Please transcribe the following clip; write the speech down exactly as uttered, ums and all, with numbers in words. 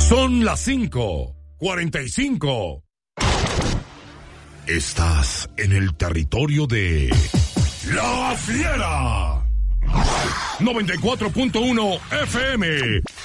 Son las cinco cuarenta y cinco. Estás en el territorio de La Fiera. noventa y cuatro punto uno F M.